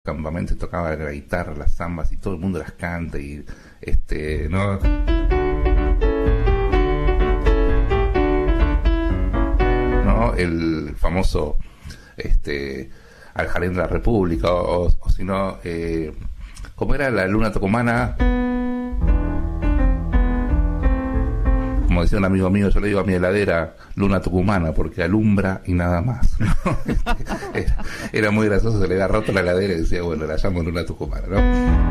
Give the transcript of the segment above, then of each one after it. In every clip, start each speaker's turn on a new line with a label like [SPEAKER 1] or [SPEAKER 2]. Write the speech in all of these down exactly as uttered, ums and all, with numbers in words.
[SPEAKER 1] campamentos tocaba la guitarra, las zambas, y todo el mundo las canta, y este, ¿no? ¿No? El famoso este Al Jardín de la República, o, o, o si no, eh, ¿cómo era la luna tucumana? Como decía un amigo mío, yo le digo a mi heladera luna tucumana porque alumbra y nada más, ¿no? era, era muy gracioso, se le había roto la heladera y decía, bueno, la llamo luna tucumana, ¿no?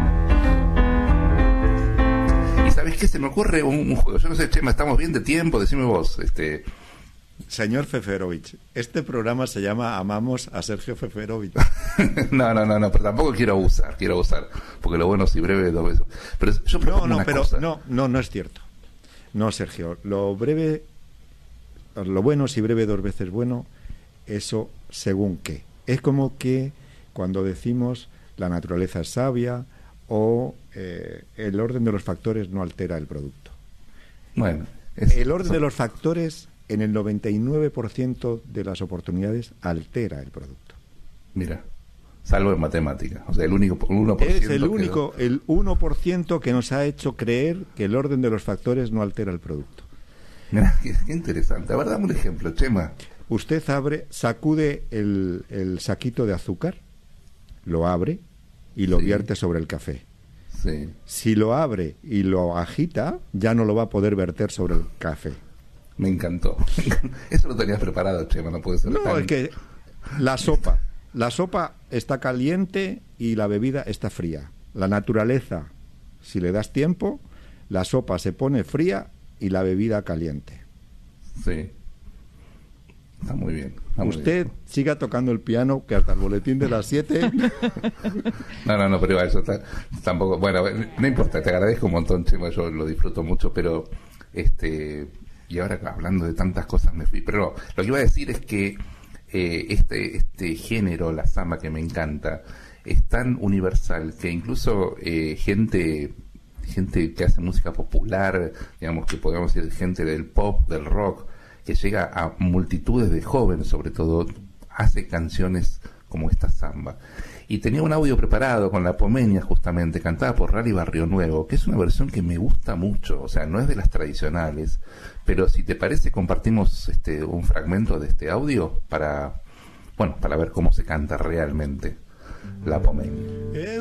[SPEAKER 1] Y ¿sabés qué? Se me ocurre un, un juego, yo no sé, Chema, estamos bien de tiempo, decime vos, este...
[SPEAKER 2] Señor Feferovich, este programa se llama Amamos a Sergio Feferovich.
[SPEAKER 1] no, no, no, no, pero tampoco quiero abusar, quiero abusar, porque lo bueno si breve dos veces. Pero yo propongo
[SPEAKER 2] no, no,
[SPEAKER 1] una
[SPEAKER 2] pero
[SPEAKER 1] cosa.
[SPEAKER 2] no, no, no es cierto. No, Sergio, lo breve, lo bueno si breve dos veces bueno, eso según qué. Es como que cuando decimos la naturaleza es sabia o eh, el orden de los factores no altera el producto.
[SPEAKER 1] Bueno, es,
[SPEAKER 2] el orden
[SPEAKER 1] son...
[SPEAKER 2] de los factores en el noventa y nueve por ciento de las oportunidades altera el producto.
[SPEAKER 1] Mira, salvo en matemáticas, o sea, el único uno por ciento
[SPEAKER 2] es el único, que... el uno por ciento que nos ha hecho creer que el orden de los factores no altera el producto.
[SPEAKER 1] Mira, qué, qué interesante. A ver, dame un ejemplo, Chema.
[SPEAKER 2] Usted abre, sacude el, el saquito de azúcar, lo abre y lo
[SPEAKER 1] sí.
[SPEAKER 2] vierte sobre el café.
[SPEAKER 1] Sí.
[SPEAKER 2] Si lo abre y lo agita, ya no lo va a poder verter sobre el café.
[SPEAKER 1] Me encantó. Eso lo tenías preparado, Chema, no puede ser.
[SPEAKER 2] No,
[SPEAKER 1] tan...
[SPEAKER 2] es que la sopa. La sopa está caliente y la bebida está fría. La naturaleza, si le das tiempo, la sopa se pone fría y la bebida caliente.
[SPEAKER 1] Sí. Está muy bien. Está muy
[SPEAKER 2] Usted
[SPEAKER 1] bien.
[SPEAKER 2] siga tocando el piano, que hasta el boletín de las siete...
[SPEAKER 1] No, no, no, pero igual, eso está, tampoco... Bueno, no importa, te agradezco un montón, Chema, yo lo disfruto mucho, pero... este Y ahora, hablando de tantas cosas, me fui. Pero lo que iba a decir es que eh, este, este género, la samba, que me encanta, es tan universal que incluso eh, gente... gente que hace música popular, digamos que podemos decir gente del pop, del rock, que llega a multitudes de jóvenes, sobre todo, hace canciones como esta samba. Y tenía un audio preparado con La Pomeña, justamente, cantada por Rally Barrio Nuevo, que es una versión que me gusta mucho, o sea, no es de las tradicionales, pero si te parece, compartimos este un fragmento de este audio para, bueno, para ver cómo se canta realmente La Pomeña.